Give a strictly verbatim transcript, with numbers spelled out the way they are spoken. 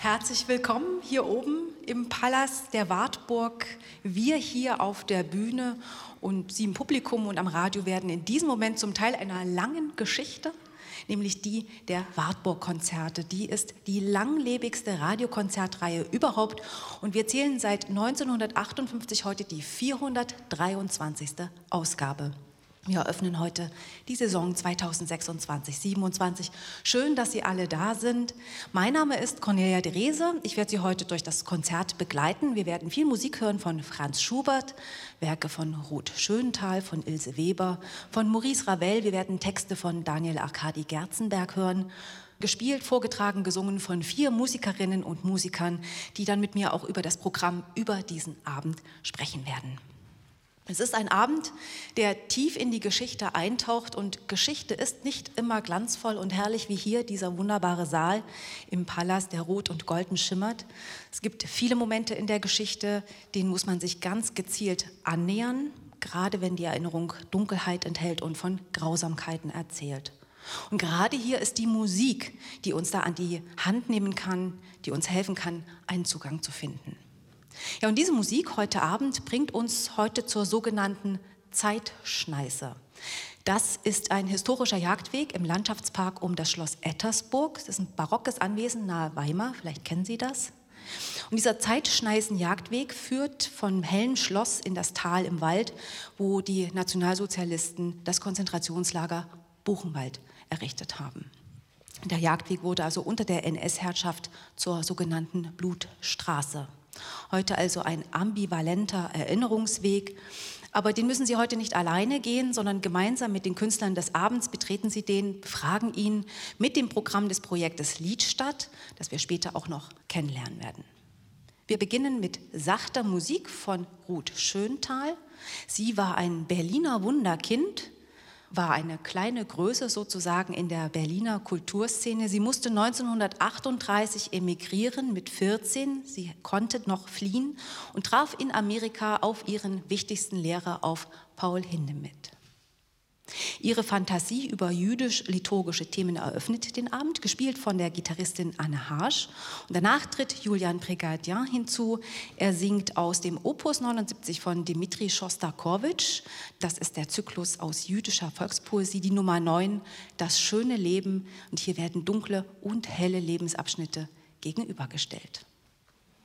Herzlich willkommen hier oben im Palast der Wartburg. Wir hier auf der Bühne und Sie im Publikum und am Radio werden in diesem Moment zum Teil einer langen Geschichte, nämlich die der Wartburg-Konzerte. Die ist die langlebigste Radiokonzertreihe überhaupt und wir zählen seit neunzehnhundertachtundfünfzig heute die vierhundertdreiundzwanzigste Ausgabe. Wir eröffnen heute die Saison zweitausendsechsundzwanzig siebenundzwanzig. Schön, dass Sie alle da sind. Mein Name ist Cornelia Drese. Ich werde Sie heute durch das Konzert begleiten. Wir werden viel Musik hören von Franz Schubert, Werke von Ruth Schöntal, von Ilse Weber, von Maurice Ravel. Wir werden Texte von Daniel Arkadi Gerzenberg hören. Gespielt, vorgetragen, gesungen von vier Musikerinnen und Musikern, die dann mit mir auch über das Programm über diesen Abend sprechen werden. Es ist ein Abend, der tief in die Geschichte eintaucht und Geschichte ist nicht immer glanzvoll und herrlich wie hier dieser wunderbare Saal im Palast, der rot und golden schimmert. Es gibt viele Momente in der Geschichte, denen muss man sich ganz gezielt annähern, gerade wenn die Erinnerung Dunkelheit enthält und von Grausamkeiten erzählt. Und gerade hier ist die Musik, die uns da an die Hand nehmen kann, die uns helfen kann, einen Zugang zu finden. Ja, und diese Musik heute Abend bringt uns heute zur sogenannten Zeitschneiße. Das ist ein historischer Jagdweg im Landschaftspark um das Schloss Ettersburg. Das ist ein barockes Anwesen nahe Weimar, vielleicht kennen Sie das. Und dieser Zeitschneißen-Jagdweg führt vom hellen Schloss in das Tal im Wald, wo die Nationalsozialisten das Konzentrationslager Buchenwald errichtet haben. Der Jagdweg wurde also unter der N S-Herrschaft zur sogenannten Blutstraße. Heute also ein ambivalenter Erinnerungsweg, aber den müssen Sie heute nicht alleine gehen, sondern gemeinsam mit den Künstlern des Abends betreten Sie den, befragen ihn mit dem Programm des Projektes Liedstadt, das wir später auch noch kennenlernen werden. Wir beginnen mit sachter Musik von Ruth Schöntal. Sie war ein Berliner Wunderkind, war eine kleine Größe sozusagen in der Berliner Kulturszene. Sie musste neunzehnhundertachtunddreißig emigrieren mit vierzehn. Sie konnte noch fliehen und traf in Amerika auf ihren wichtigsten Lehrer, auf Paul Hindemith. Ihre Fantasie über jüdisch-liturgische Themen eröffnet den Abend, gespielt von der Gitarristin Anne Harsch. Und danach tritt Julian Prigadian hinzu. Er singt aus dem Opus neunundsiebzig von Dmitri Schostakowitsch. Das ist der Zyklus aus jüdischer Volkspoesie, die Nummer neun, Das schöne Leben. Und hier werden dunkle und helle Lebensabschnitte gegenübergestellt.